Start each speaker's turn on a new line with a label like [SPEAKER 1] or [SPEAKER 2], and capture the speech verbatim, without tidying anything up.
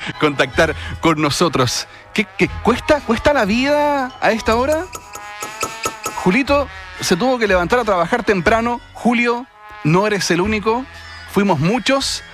[SPEAKER 1] contactar con nosotros. ¿Qué, qué cuesta? ¿Cuesta la vida a esta hora? Julito se tuvo que levantar a trabajar temprano. Julio, no eres el único. Fuimos muchos